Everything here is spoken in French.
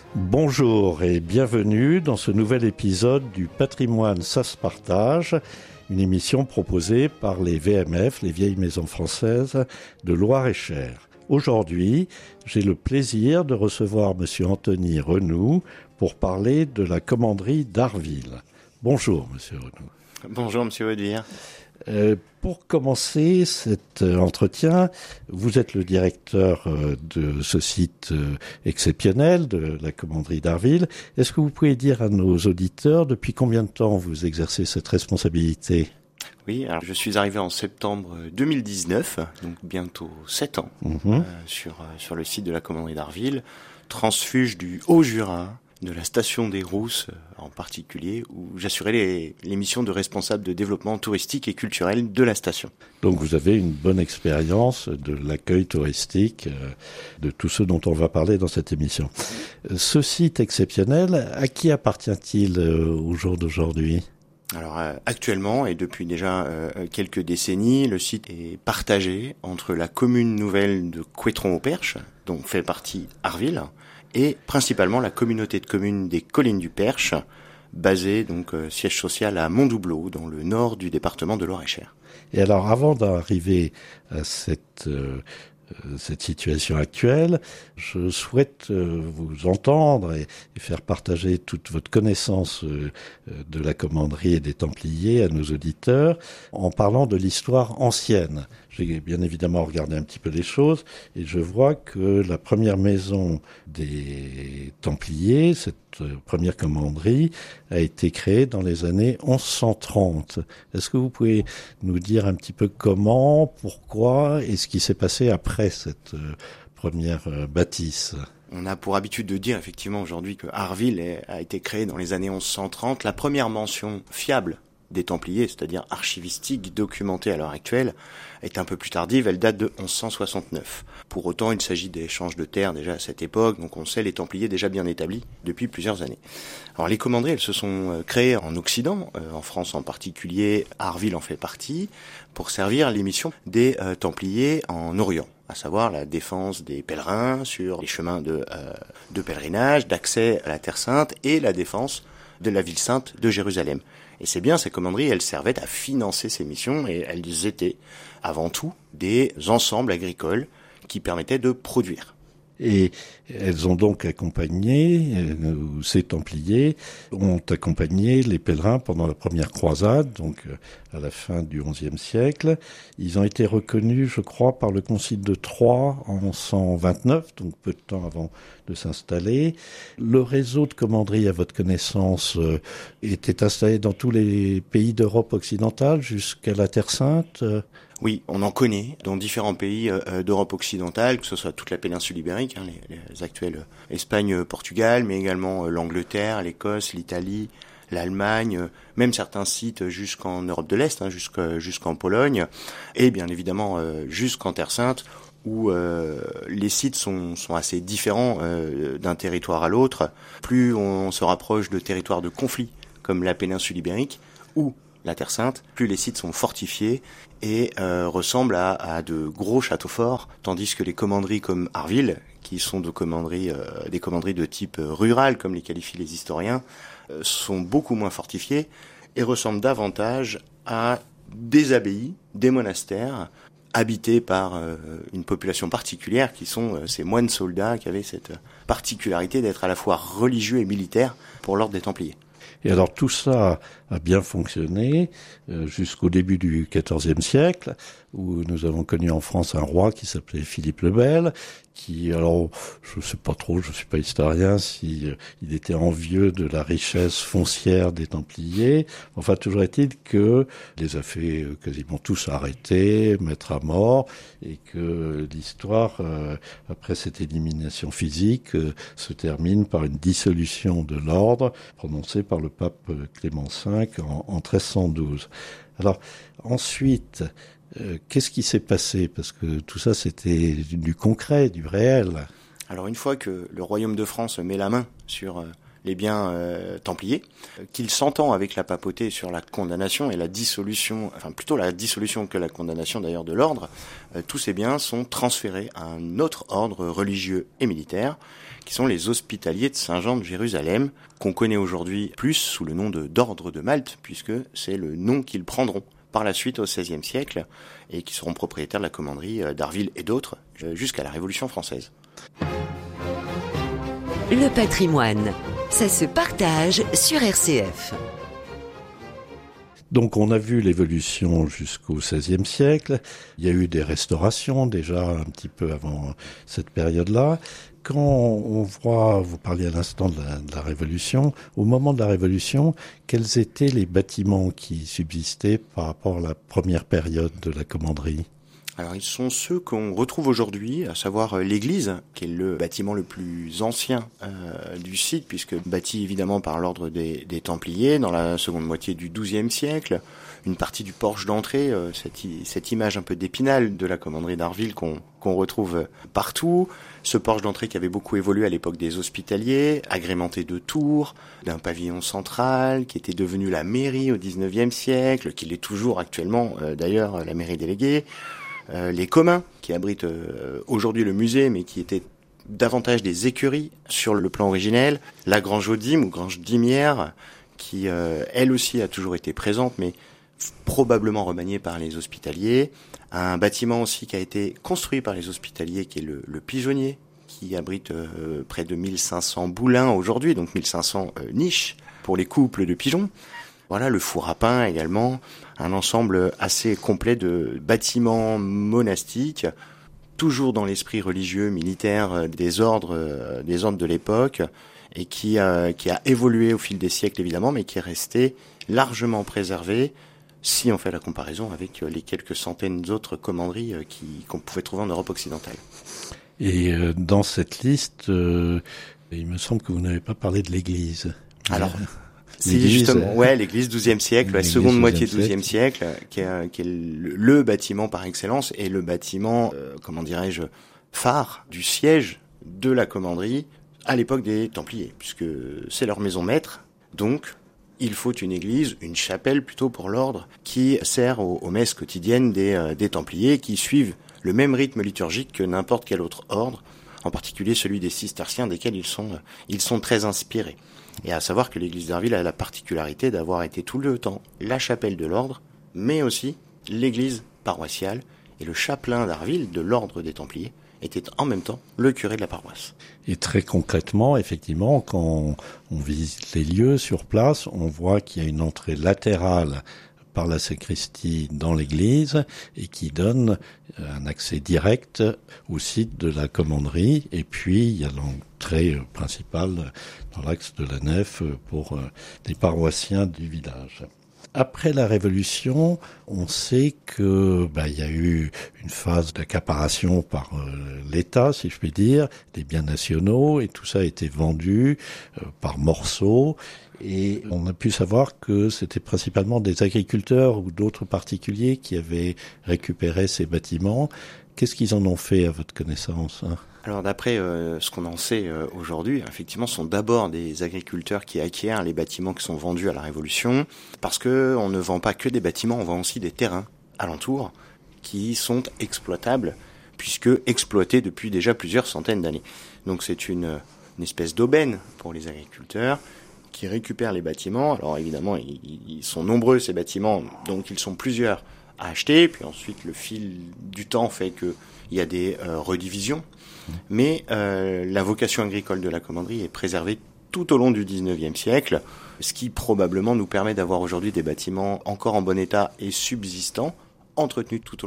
Bonjour et bienvenue dans ce nouvel épisode du Patrimoine ça se partage, une émission proposée par les VMF, les Vieilles Maisons Françaises de Loir-et-Cher. Aujourd'hui, j'ai le plaisir de recevoir Monsieur Anthony Renoux pour parler de la commanderie d'Arville. Bonjour Monsieur Renoux. Bonjour Monsieur Waudevire. Pour commencer cet entretien, vous êtes le directeur de ce site exceptionnel de la commanderie d'Arville. Est-ce que vous pouvez dire à nos auditeurs depuis combien de temps vous exercez cette responsabilité ? Oui, alors je suis arrivé en septembre 2019, donc bientôt 7 ans, sur le site de la commanderie d'Arville, transfuge du Haut-Jura, de la station des Rousses en particulier, où j'assurais les missions de responsable de développement touristique et culturel de la station. Donc vous avez une bonne expérience de l'accueil touristique de tous ceux dont on va parler dans cette émission. Ce site exceptionnel, à qui appartient-il au jour d'aujourd'hui ? Alors actuellement, et depuis déjà quelques décennies, le site est partagé entre la commune nouvelle de Couëtron-au-Perche, dont fait partie Arville, et principalement la communauté de communes des Collines du Perche, basée donc siège social à Montdoubleau, dans le nord du département de Loir-et-Cher. Et alors, avant d'arriver à cette situation actuelle, je souhaite vous entendre et faire partager toute votre connaissance de la commanderie et des Templiers à nos auditeurs en parlant de l'histoire ancienne. J'ai bien évidemment regardé un petit peu les choses et je vois que la première maison des Templiers, cette première commanderie, a été créée dans les années 1130. Est-ce que vous pouvez nous dire un petit peu comment, pourquoi et ce qui s'est passé après cette première bâtisse ? On a pour habitude de dire effectivement aujourd'hui que Arville a été créée dans les années 1130. La première mention fiable des Templiers, c'est-à-dire archivistique, documentée à l'heure actuelle, est un peu plus tardive, elle date de 1169. Pour autant, il s'agit d'échanges de terres déjà à cette époque, donc on sait les Templiers déjà bien établis depuis plusieurs années. Alors les commanderies, elles se sont créées en Occident, en France en particulier, Arville en fait partie, pour servir les missions des Templiers en Orient, à savoir la défense des pèlerins sur les chemins de pèlerinage, d'accès à la Terre Sainte et la défense de la ville sainte de Jérusalem. Et c'est bien, ces commanderies, elles servaient à financer ces missions et elles étaient avant tout des ensembles agricoles qui permettaient de produire. Et elles ont donc accompagné, ces Templiers ont accompagné les pèlerins pendant la première croisade, donc à la fin du XIe siècle. Ils ont été reconnus, je crois, par le Concile de Troyes en 1129, donc peu de temps avant de s'installer. Le réseau de commanderies, à votre connaissance, était installé dans tous les pays d'Europe occidentale jusqu'à la Terre Sainte. Oui, on en connaît dans différents pays d'Europe occidentale, que ce soit toute la péninsule ibérique, les actuelles Espagne, Portugal, mais également l'Angleterre, l'Écosse, l'Italie, l'Allemagne, même certains sites jusqu'en Europe de l'Est, jusqu'en Pologne, et bien évidemment jusqu'en Terre Sainte, où les sites sont assez différents d'un territoire à l'autre. Plus on se rapproche de territoires de conflit, comme la péninsule ibérique, ou la Terre Sainte, plus les sites sont fortifiés et ressemblent à de gros châteaux forts, tandis que les commanderies comme Arville, qui sont des commanderies de type rural, comme les qualifient les historiens, sont beaucoup moins fortifiées et ressemblent davantage à des abbayes, des monastères, habités par une population particulière, qui sont ces moines soldats qui avaient cette particularité d'être à la fois religieux et militaires pour l'ordre des Templiers. Et alors tout ça a bien fonctionné jusqu'au début du XIVe siècle, où nous avons connu en France un roi qui s'appelait Philippe le Bel, qui, alors, je sais pas trop, je suis pas historien, si il était envieux de la richesse foncière des Templiers. Enfin, toujours est-il que les a fait quasiment tous arrêter, mettre à mort, et que l'histoire, après cette élimination physique, se termine par une dissolution de l'ordre prononcée par le pape Clément V en 1312. Alors, ensuite, qu'est-ce qui s'est passé ? Parce que tout ça, c'était du concret, du réel. Alors, une fois que le royaume de France met la main sur les biens templiers, qu'il s'entend avec la papauté sur la condamnation et la dissolution, enfin plutôt la dissolution que la condamnation d'ailleurs de l'ordre. Tous ces biens sont transférés à un autre ordre religieux et militaire, qui sont les Hospitaliers de Saint-Jean de Jérusalem, qu'on connaît aujourd'hui plus sous le nom d'ordre de Malte, puisque c'est le nom qu'ils prendront par la suite au XVIe siècle, et qui seront propriétaires de la commanderie d'Arville et d'autres, jusqu'à la Révolution française. Le patrimoine, ça se partage sur RCF. Donc on a vu l'évolution jusqu'au XVIe siècle. Il y a eu des restaurations déjà un petit peu avant cette période-là. Quand on voit, vous parliez à l'instant de la Révolution, au moment de la Révolution, quels étaient les bâtiments qui subsistaient par rapport à la première période de la commanderie ? Alors ils sont ceux qu'on retrouve aujourd'hui, à savoir l'église, qui est le bâtiment le plus ancien du site, puisque bâti évidemment par l'ordre des Templiers dans la seconde moitié du XIIe siècle. Une partie du porche d'entrée, cette image un peu d'Épinal de la commanderie d'Arville qu'on retrouve partout. Ce porche d'entrée qui avait beaucoup évolué à l'époque des Hospitaliers, agrémenté de tours, d'un pavillon central, qui était devenu la mairie au XIXe siècle, qui l'est toujours actuellement d'ailleurs la mairie déléguée. Les communs, qui abritent aujourd'hui le musée, mais qui étaient davantage des écuries sur le plan originel. La Grange aux Dîmes, ou Grange Dîmière, qui elle aussi a toujours été présente, mais probablement remaniée par les Hospitaliers. Un bâtiment aussi qui a été construit par les Hospitaliers, qui est le Pigeonnier, qui abrite près de 1500 boulins aujourd'hui, donc 1500 niches pour les couples de pigeons. Voilà, le four à pain également, un ensemble assez complet de bâtiments monastiques, toujours dans l'esprit religieux, militaire des ordres de l'époque, et qui a évolué au fil des siècles évidemment, mais qui est resté largement préservé, si on fait la comparaison avec les quelques centaines d'autres commanderies qu'on pouvait trouver en Europe occidentale. Et dans cette liste, il me semble que vous n'avez pas parlé de l'église. Alors... Si, justement, l'église XIIe siècle, la seconde moitié XIIe siècle, qui est le bâtiment par excellence et le bâtiment, phare du siège de la commanderie à l'époque des Templiers, puisque c'est leur maison maître. Donc, il faut une église, une chapelle plutôt pour l'ordre, qui sert aux messes quotidiennes des Templiers, qui suivent le même rythme liturgique que n'importe quel autre ordre, en particulier celui des cisterciens, desquels ils sont très inspirés. Et à savoir que l'église d'Arville a la particularité d'avoir été tout le temps la chapelle de l'ordre, mais aussi l'église paroissiale, et le chapelain d'Arville, de l'ordre des Templiers, était en même temps le curé de la paroisse. Et très concrètement, effectivement, quand on visite les lieux sur place, on voit qu'il y a une entrée latérale par la sacristie dans l'église et qui donne un accès direct au site de la commanderie. Et puis, il y a l'entrée principale dans l'axe de la nef pour les paroissiens du village. Après la Révolution, on sait que il y a eu une phase d'accaparation par l'État, si je puis dire, des biens nationaux, et tout ça a été vendu par morceaux. Et on a pu savoir que c'était principalement des agriculteurs ou d'autres particuliers qui avaient récupéré ces bâtiments. Qu'est-ce qu'ils en ont fait à votre connaissance ? Alors d'après ce qu'on en sait aujourd'hui, effectivement, ce sont d'abord des agriculteurs qui acquièrent les bâtiments qui sont vendus à la Révolution, parce que on ne vend pas que des bâtiments, on vend aussi des terrains alentours qui sont exploitables, puisque exploités depuis déjà plusieurs centaines d'années. Donc c'est une espèce d'aubaine pour les agriculteurs qui récupèrent les bâtiments. Alors évidemment, ils sont nombreux ces bâtiments, donc ils sont plusieurs à acheter, puis ensuite le fil du temps fait qu'il y a des redivisions. Mais la vocation agricole de la commanderie est préservée tout au long du XIXe siècle, ce qui probablement nous permet d'avoir aujourd'hui des bâtiments encore en bon état et subsistants, entretenus tout au long